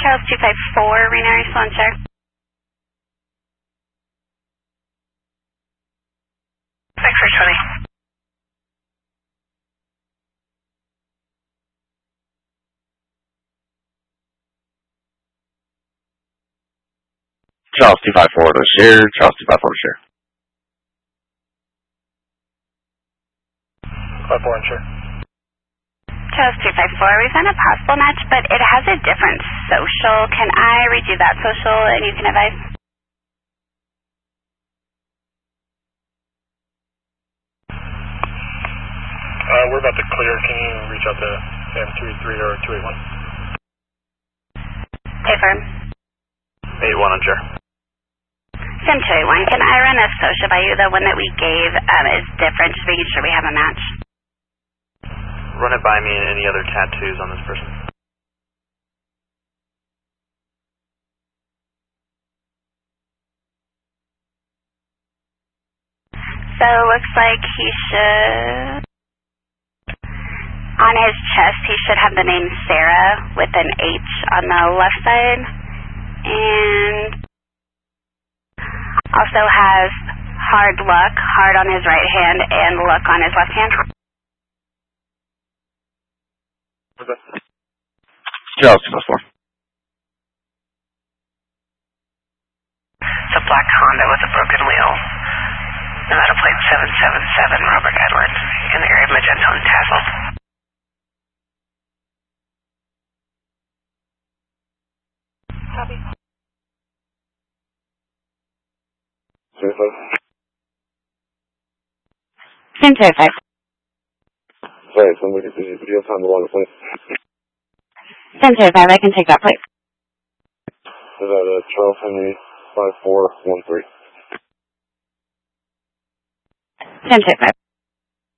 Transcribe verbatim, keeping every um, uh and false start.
Charles two five four, Reno, are you still on share? Thanks for twenty. Charles two five four to share, Charles two five four to share. five four on share. Charles two five four, we found a possible match, but it has a different social. Can I redo that social and you can advise? Uh, we're about to clear. Can you reach out to M two eight three or two eight one? Hey, firm. eight one on share. Sim two eight one, can I run a social by you? The one that we gave um, is different, just making sure we have a match. Run it by me and any other tattoos on this person. So it looks like he should, on his chest, he should have the name Sarah with an H on the left side. And also has hard luck, hard on his right hand, and luck on his left hand. Charles two five four. It's a black Honda with a broken wheel. Nevada plate seven seven seven, Robert Edwards, in the area of Magenta and Tassel. Copy. Sim two five. Sorry, somebody can see you. Video time along the place. Sim two five, I can take that plate. Is that uh, Charles Henry five four one three? Sim two five.